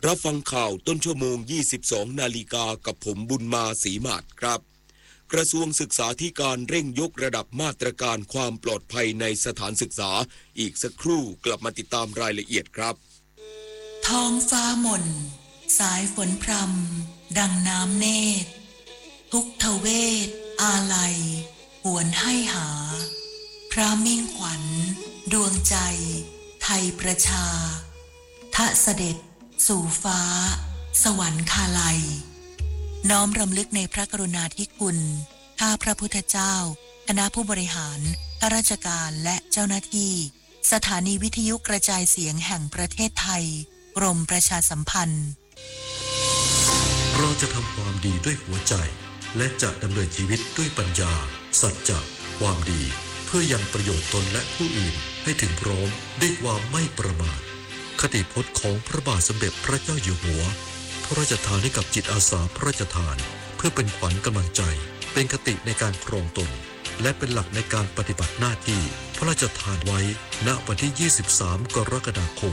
รับฟังข่าวต้นชั่วโมง 22 นาฬิกากับผมบุญมาศรีมาศครับกระทรวงศึกษาธิการเร่งยกระดับมาตรการความปลอดภัยในสถานศึกษาอีกสักครู่กลับมาติดตามรายละเอียดครับท้องฟ้าหม่นสายฝนพรำดังน้ำเนตรทุกทเวทอาลัยหวนให้หาพระมิ่งขวัญดวงใจไทยประชาทะเสด็จสู่ฟ้าสวรรคาลัยน้อมรำลึกในพระกรุณาธิคุณข้าพระพุทธเจ้าคณะผู้บริหารข้าราชการและเจ้าหน้าที่สถานีวิทยุกระจายเสียงแห่งประเทศไทยกรมประชาสัมพันธ์เราจะทำความดีด้วยหัวใจและจะดำเนินชีวิตด้วยปัญญาสัจจะความดีเพื่อยังประโยชน์ตนและผู้อื่นให้ถึงพร้อมด้วยความไม่ประมาทคติพจน์ของพระบาทสมเด็จพระเจ้าอยู่หัวพระราชทานให้กับจิตอาสาพระราชทานเพื่อเป็นขวัญกำลังใจเป็นคติในการครองตนและเป็นหลักในการปฏิบัติหน้าที่พระราชทานไว้ณวันที่ 23 กรกฎาคม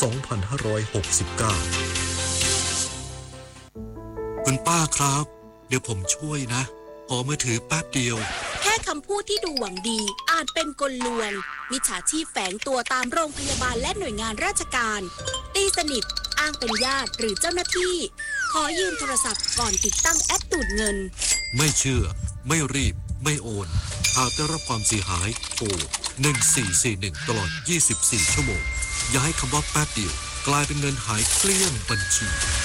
2569 คุณป้าครับเดี๋ยวผมช่วยนะขอมือถือแป๊บเดียวแค่คำพูดที่ดูหวังดีอาจเป็นกลลวงมิจฉาชีพแฝงตัวตามโรงพยาบาลและหน่วยงานราชการตีสนิทอ้างเป็นญาติหรือเจ้าหน้าที่ขอยืมโทรศัพท์ก่อนติดตั้งแอปดูดเงินไม่เชื่อไม่รีบไม่โอนหากได้รับความเสียหายโทร1441ตลอด24ชั่วโมงอย่าให้คำว่าแป๊บเดียวกลายเป็นเงินหายเกลี้ยงบัญชี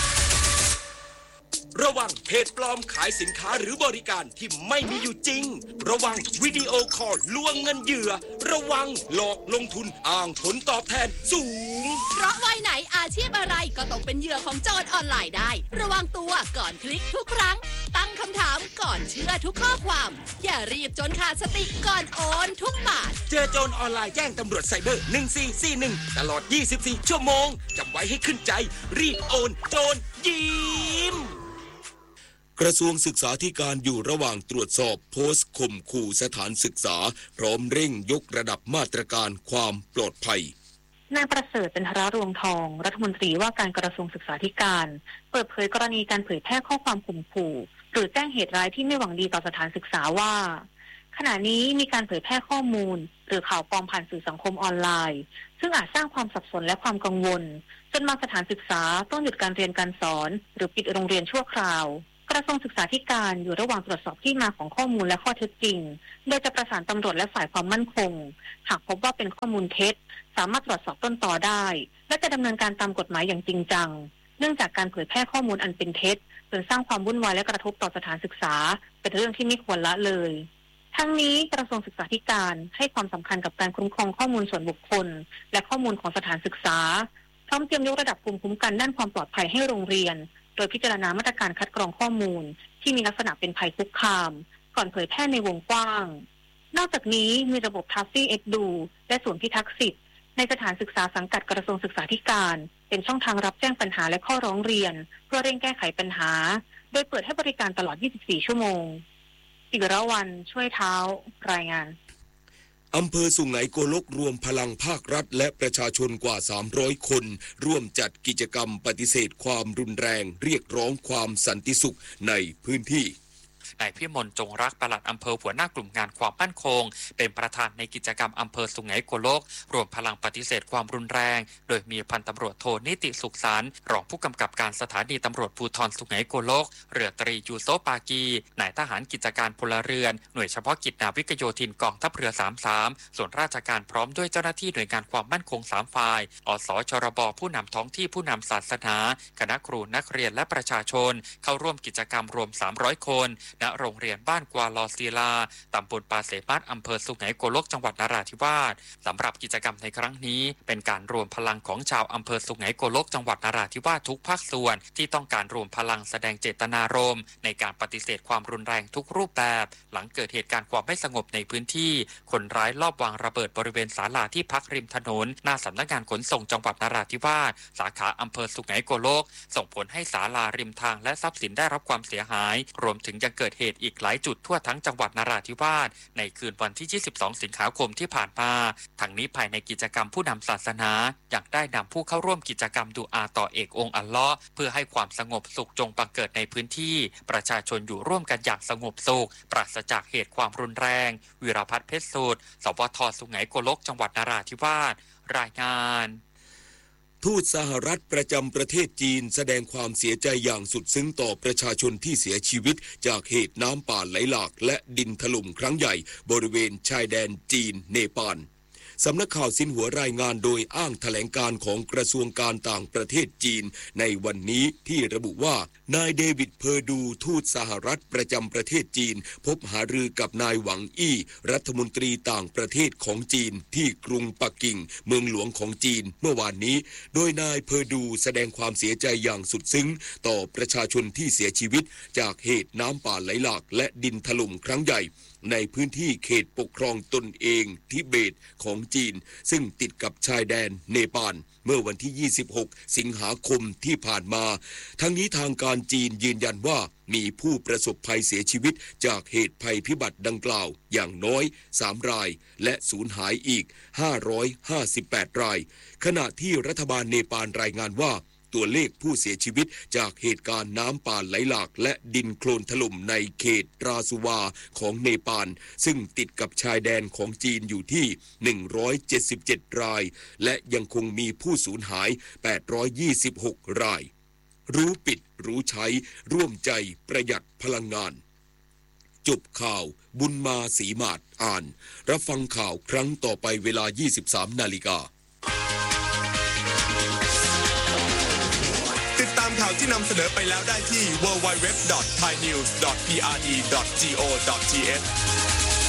ระวังเพจปลอมขายสินค้าหรือบริการที่ไม่มีอยู่จริงระวังวิดีโอคอลลวงเงินเหยื่อระวังหลอกลงทุนอ้างผลตอบแทนสูงเพราะวัยไหนอาชีพอะไรก็ตกเป็นเหยื่อของโจรออนไลน์ได้ระวังตัวก่อนคลิกทุกครั้งตั้งคำถามก่อนเชื่อทุกข้อความอย่ารีบจนขาดสติก่อนโอนทุกบาทเจอโจรออนไลน์แจ้งตำรวจไซเบอร์1441ตลอด24ชั่วโมงจำไว้ให้ขึ้นใจรีบโอนโจรยิ้มกระทรวงศึกษาธิการอยู่ระหว่างตรวจสอบโพสต์ข่มขู่สถานศึกษาพร้อมเร่งยกระดับมาตรการความปลอดภัยนายประเสริฐ จันทรรวงทองรัฐมนตรีว่าการกระทรวงศึกษาธิการเปิดเผยกรณีการเผยแพร่ข้อความข่มขู่หรือแจ้งเหตุร้ายที่ไม่หวังดีต่อสถานศึกษาว่าขณะนี้มีการเผยแพร่ข้อมูลหรือข่าวปลอมผ่านสื่อสังคมออนไลน์ซึ่งอาจสร้างความสับสนและความกังวลจนบางสถานศึกษาต้องหยุดการเรียนการสอนหรือปิดโรงเรียนชั่วคราวกระทรวงศึกษาธิการอยู่ระหว่างตรวจสอบที่มาของข้อมูลและข้อเท็จจริงโดยจะประสานตำรวจและฝ่ายความมั่นคงหากพบว่าเป็นข้อมูลเท็จสามารถตรวจสอบต้นตอได้และจะดำเนินการตามกฎหมายอย่างจริงจังเนื่องจากการเผยแพร่ข้อมูลอันเป็นเท็จจนสร้างความวุ่นวายและกระทบต่อสถานศึกษาเป็นเรื่องที่ไม่ควรละเลยทั้งนี้กระทรวงศึกษาธิการให้ความสำคัญกับการคุ้มครองข้อมูลส่วนบุคคลและข้อมูลของสถานศึกษาพร้อมเตรียมยกระดับภูมิคุ้มกันด้านความปลอดภัยให้โรงเรียนโดยพิจารณามาตรการคัดกรองข้อมูลที่มีลักษณะเป็นภัยคุกคามก่อนเผยแพร่ในวงกว้างนอกจากนี้มีระบบทัฟฟี่เอ็กดูและศูนย์พิทักษ์สิทธิ์ในสถานศึกษาสังกัดกระทรวงศึกษาธิการเป็นช่องทางรับแจ้งปัญหาและข้อร้องเรียนเพื่อเร่งแก้ไขปัญหาโดยเปิดให้บริการตลอด24ชั่วโมงศิรวรรณช่วยเท้ารายงานอำเภอสุไหงโกลกรวมพลังภาครัฐและประชาชนกว่า300คนร่วมจัดกิจกรรมปฏิเสธความรุนแรงเรียกร้องความสันติสุขในพื้นที่นายพิมลจงรักปลัดอำเภอหัวหน้ากลุ่มงานความมั่นคงเป็นประธานในกิจกรรมอำเภอสุไหงโกลกรวมพลังปฏิเสธความรุนแรงโดยมีพันตำรวจโทนิติสุขสันต์รองผู้กำกับการสถานีตำรวจภูธรสุไหงโกลกเรือตรียูโซปากีนายทหารกิจการพลเรือนหน่วยเฉพาะกิจนาวิกโยธินกองทัพเรือ33ส่วนราชการพร้อมด้วยเจ้าหน้าที่หน่วยงานความมั่นคง3ฝ่ายอสชรบผู้นำท้องที่ผู้นำศาสนาคณะครูนักเรียนและประชาชนเข้าร่วมกิจกรรมรวม300คนณโรงเรียนบ้านกวาลอศิลาตำบลปาเสมัดอำเภอสุไหงโกลกจังหวัดนราธิวาสสำหรับกิจกรรมในครั้งนี้เป็นการรวมพลังของชาวอำเภอสุไหงโกลกจังหวัดนราธิวาสทุกภาคส่วนที่ต้องการรวมพลังแสดงเจตนารมณ์ในการปฏิเสธความรุนแรงทุกรูปแบบหลังเกิดเหตุการณ์ความไม่สงบในพื้นที่คนร้ายลอบวางระเบิดบริเวณศาลาที่พักริมถนนหน้าสำนักงานขนส่งจังหวัดนราธิวาสสาขาอำเภอสุไหงโกลกส่งผลให้ศาลาริมทางและทรัพย์สินได้รับความเสียหายรวมถึงยังเกิดกิดเหตุอีกหลายจุดทั่วทั้งจังหวัดนราธิวาสในคืนวันที่ 22 สิงหาคมที่ผ่านมาทั้งนี้ภายในกิจกรรมผู้นำศาสนายังได้นำผู้เข้าร่วมกิจกรรมดูอาต่อเอกองค์อัลเลาะห์เพื่อให้ความสงบสุขจงบังเกิดในพื้นที่ประชาชนอยู่ร่วมกันอย่างสงบสุขปราศจากเหตุความรุนแรงวิรพัฒน์เพชรสูตรสวท.สุไหงโกลกจังหวัดนราธิวาสรายงานทูตสหรัฐประจำประเทศจีนแสดงความเสียใจอย่างสุดซึ้งต่อประชาชนที่เสียชีวิตจากเหตุน้ำป่าไหลหลากและดินถล่มครั้งใหญ่บริเวณชายแดนจีนเนปาลสำนักข่าวซินหัวรายงานโดยอ้างแถลงการของกระทรวงการต่างประเทศจีนในวันนี้ที่ระบุว่านายเดวิดเพอร์ดูทูตสหรัฐประจำประเทศจีนพบหารือกับนายหวังอี้รัฐมนตรีต่างประเทศของจีนที่กรุงปักกิ่งเมืองหลวงของจีนเมื่อวานนี้โดยนายเพอร์ดูแสดงความเสียใจอย่างสุดซึ้งต่อประชาชนที่เสียชีวิตจากเหตุน้ำป่าไหลหลากและดินถล่มครั้งใหญ่ในพื้นที่เขตปกครองตนเองทิเบตของจีนซึ่งติดกับชายแดนเนปาลเมื่อวันที่ 26 สิงหาคมที่ผ่านมาทั้งนี้ทางการจีนยืนยันว่ามีผู้ประสบภัยเสียชีวิตจากเหตุภัยพิบัติดังกล่าวอย่างน้อย3รายและสูญหายอีก558รายขณะที่รัฐบาลเนปาลรายงานว่าตัวเลขผู้เสียชีวิตจากเหตุการณ์น้ำป่าไหลหลากและดินโคลนถล่มในเขตราสุวาของเนปาลซึ่งติดกับชายแดนของจีนอยู่ที่177รายและยังคงมีผู้สูญหาย826รายรู้ปิดรู้ใช้ร่วมใจประหยัดพลังงานจบข่าวบุญมาศรีมาศอ่านรับฟังข่าวครั้งต่อไปเวลา 23 นาฬิกาติดตามข่าวที่นำเสนอไปแล้วได้ที่ www.thainews.prd.go.th